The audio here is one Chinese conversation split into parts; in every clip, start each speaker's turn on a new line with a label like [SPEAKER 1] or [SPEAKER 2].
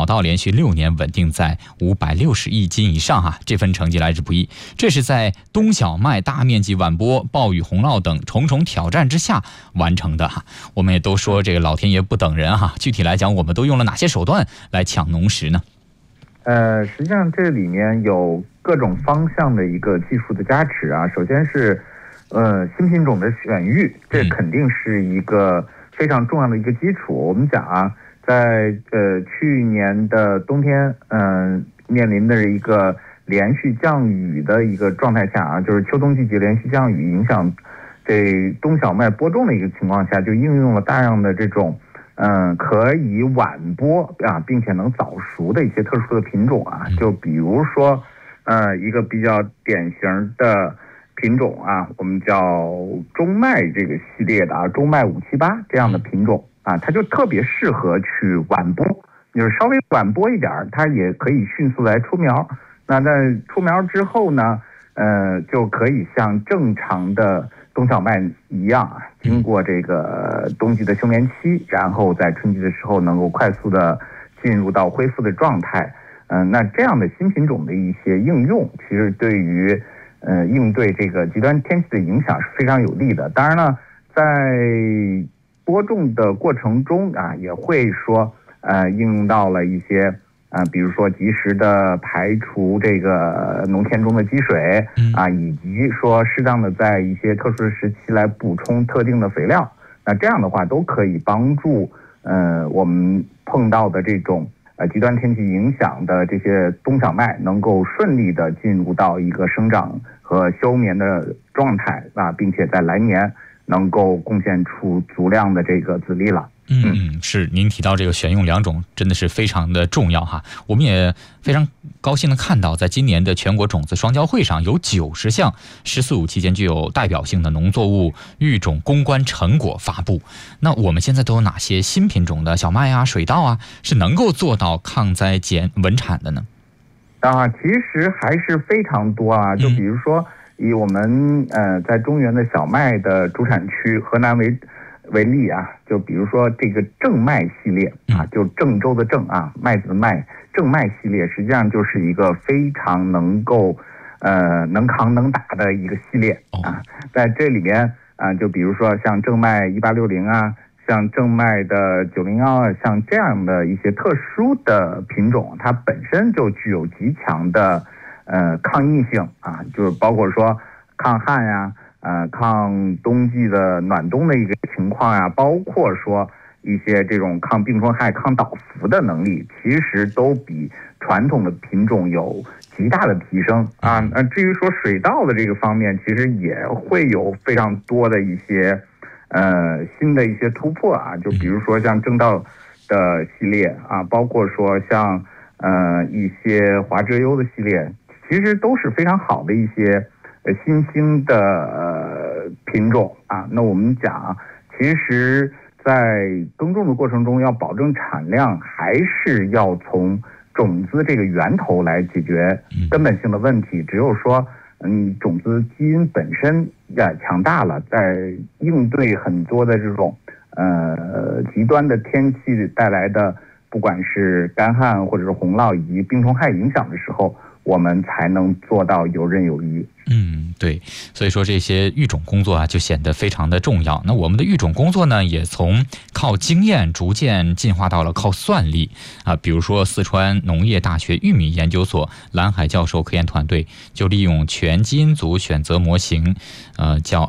[SPEAKER 1] 稻连续6年稳定在560亿斤以上这份成绩来之不易。这是在冬小麦大面积晚播、暴雨洪涝等重重挑战之下完成的我们也都说这个老天爷不等人具体来讲，我们都用了哪些手段来抢农时呢？
[SPEAKER 2] 实际上这里面有各种方向的一个技术的加持首先是新品种的选育，这肯定是一个非常重要的一个基础。我们讲在去年的冬天面临的一个连续降雨的一个状态下就是秋冬季节连续降雨影响这冬小麦播种的一个情况下，就应用了大量的这种可以晚播并且能早熟的一些特殊的品种就比如说一个比较典型的品种我们叫中麦这个系列的中麦578这样的品种它就特别适合去晚播，就是稍微晚播一点，它也可以迅速来出苗。那在出苗之后呢，就可以像正常的冬小麦一样经过这个冬季的休眠期，然后在春季的时候能够快速的进入到恢复的状态。那这样的新品种的一些应用，其实对于应对这个极端天气的影响是非常有利的。当然了，在播种的过程中也会说应用到了一些比如说及时的排除这个农田中的积水以及说适当的在一些特殊的时期来补充特定的肥料。那这样的话都可以帮助我们碰到的这种极端天气影响的这些冬小麦能够顺利的进入到一个生长和休眠的状态并且在来年能够贡献出足量的这个籽粒了。
[SPEAKER 1] 是，您提到这个选用2种真的是非常的重要我们也非常高兴的看到，在今年的全国种子双交会上，有90项14-15期间具有代表性的农作物育种攻关成果发布。那我们现在都有哪些新品种的小麦水稻是能够做到抗灾减稳产的呢？
[SPEAKER 2] 其实还是非常多就比如说以我们在中原的小麦的主产区河南为例就比如说这个正麦系列就郑州的郑麦子的麦，正麦系列实际上就是一个非常能够能扛能打的一个系列在这里面就比如说像正麦1860像正麦的901像这样的一些特殊的品种，它本身就具有极强的抗逆性就是包括说抗旱抗冬季的暖冬的一个情况包括说一些这种抗病虫害、抗倒伏的能力，其实都比传统的品种有极大的提升至于说水稻的这个方面，其实也会有非常多的一些新的一些突破就比如说像正稻的系列包括说像一些华遮优的系列，其实都是非常好的一些新兴的品种那我们讲，其实在耕种的过程中要保证产量，还是要从种子这个源头来解决根本性的问题。只有说种子基因本身强大了，在应对很多的这种极端的天气带来的不管是干旱或者是洪涝以及病虫害影响的时候，我们才能做到游刃有余。
[SPEAKER 1] 对，所以说这些育种工作就显得非常的重要。那我们的育种工作呢，也从靠经验逐渐进化到了靠算力比如说四川农业大学玉米研究所蓝海教授科研团队就利用全基因组选择模型叫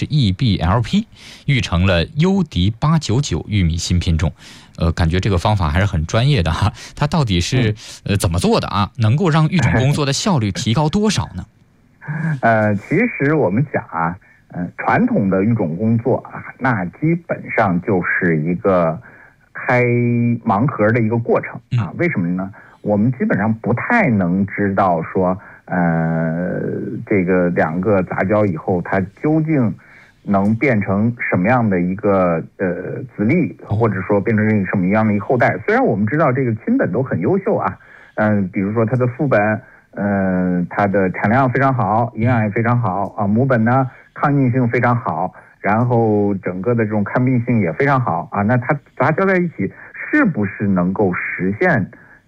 [SPEAKER 1] HEBLP 育成了优迪899玉米新品种。感觉这个方法还是很专业的它到底是怎么做的能够让育种工作的效率提高多少呢？
[SPEAKER 2] 其实我们讲传统的育种工作那基本上就是一个开盲盒的一个过程为什么呢？我们基本上不太能知道说这个2个杂交以后它究竟能变成什么样的一个籽粒，或者说变成什么样的一个后代。虽然我们知道这个亲本都很优秀比如说它的父本它的产量非常好，营养也非常好母本呢抗逆性非常好，然后整个的这种抗病性也非常好那它杂交在一起是不是能够实现